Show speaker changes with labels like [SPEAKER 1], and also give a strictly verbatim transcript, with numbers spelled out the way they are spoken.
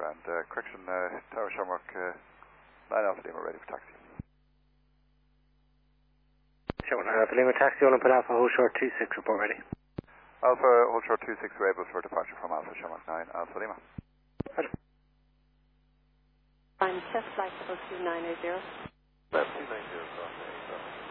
[SPEAKER 1] And uh, correction, uh, Tower Shamrock, uh, nine Alpha Lima ready for taxi.
[SPEAKER 2] Sure, nine Alpha Lima taxi, Olympic Alpha, hold short two six, report ready.
[SPEAKER 1] Alpha, hold short two six, we're able for departure from Alpha Shamrock nine Alpha Lima.
[SPEAKER 2] Roger.
[SPEAKER 3] I'm test flight oh two nine zero.
[SPEAKER 1] two nine zero,